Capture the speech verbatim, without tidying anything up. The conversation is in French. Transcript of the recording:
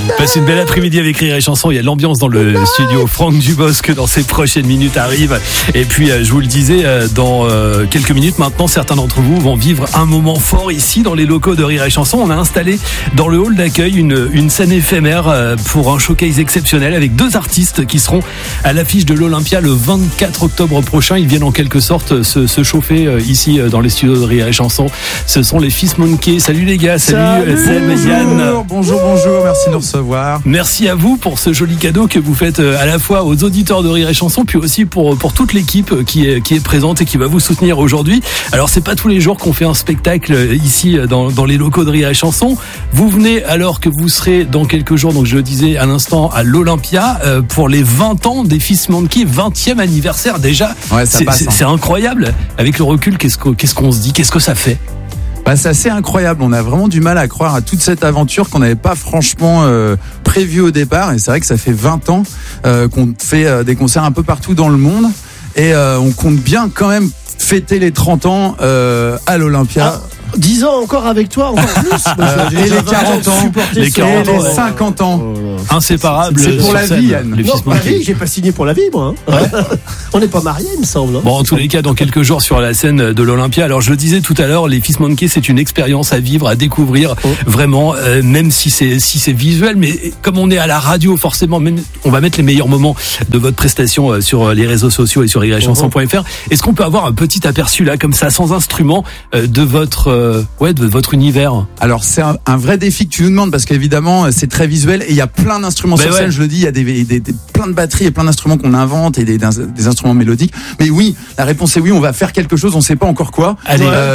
Passez une belle après-midi avec Rire et Chanson. Il y a de l'ambiance dans le studio. Franck Dubosc dans ces prochaines minutes arrive. Et puis, je vous le disais, dans quelques minutes maintenant, certains d'entre vous vont vivre un moment fort ici dans les locaux de Rire et Chanson. On a installé dans le hall d'accueil une, une scène éphémère pour un showcase exceptionnel avec deux artistes qui seront à l'affiche de l'Olympia le vingt-quatre octobre prochain. Ils viennent en quelque sorte se, se chauffer ici dans les studios de Rire et Chanson. Ce sont les Fils Monkey. Salut les gars, salut, salut Seb et Yann. Bonjour, bonjour, merci de nous recevoir. Merci à vous pour ce joli cadeau que vous faites à la fois aux auditeurs de Rire et Chanson, puis aussi pour, pour toute l'équipe qui est, qui est présente et qui va vous soutenir aujourd'hui. Alors c'est pas tous les jours qu'on fait un spectacle ici dans, dans les locaux de Rire et Chanson. Vous venez alors que vous serez dans quelques jours, donc je le disais à l'instant, à l'Olympia euh, pour les vingt ans des Fils Monkey, vingtième anniversaire déjà. Ouais, ça c'est, passe, c'est, hein. c'est incroyable. Avec le recul, qu'est-ce, que, qu'est-ce qu'on se dit, qu'est-ce que ça fait? Bah, c'est assez incroyable. On a vraiment du mal à croire à toute cette aventure qu'on n'avait pas franchement euh, prévue au départ. Et c'est vrai que ça fait vingt ans euh, qu'on fait euh, des concerts un peu partout dans le monde. Et euh, on compte bien quand même fêter les trente ans euh, à l'Olympia. Ah. dix ans encore avec toi, encore plus. euh, et les quarante ans, les quarante et ans, les cinquante ans. Oh, inséparables. C'est pour la scène, vie, Yann. Les Non, Fils pour la Monkey. vie, j'ai pas signé pour la vie, moi. Hein. Ouais. On n'est pas mariés, il me semble. Hein. Bon, en tous les cas, dans quelques jours sur la scène de l'Olympia. Alors, je le disais tout à l'heure, les Fils Monkey, c'est une expérience à vivre, à découvrir, oh. vraiment, euh, même si c'est si c'est visuel. Mais comme on est à la radio, forcément, même, on va mettre les meilleurs moments de votre prestation euh, sur les réseaux sociaux et sur rire et chanson point f r. Est-ce qu'on peut avoir un petit aperçu là, comme ça, sans instrument, euh, de votre, euh, ouais, de votre univers? Alors c'est un, un vrai défi que tu nous demandes parce qu'évidemment c'est très visuel et il y a plein d'instruments ben sur ouais. scène, je le dis, il y a des, des, des plein de batteries et plein d'instruments qu'on invente et des, des instruments mélodiques. Mais oui, la réponse est oui, on va faire quelque chose, on sait pas encore quoi. Allez. Euh,